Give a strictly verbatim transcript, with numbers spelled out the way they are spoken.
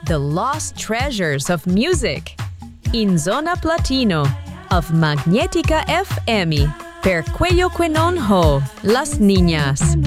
The Lost Treasures of Music. In Zona Platino of Magnética F M. Per Cuello Quenon Ho, Las Niñas.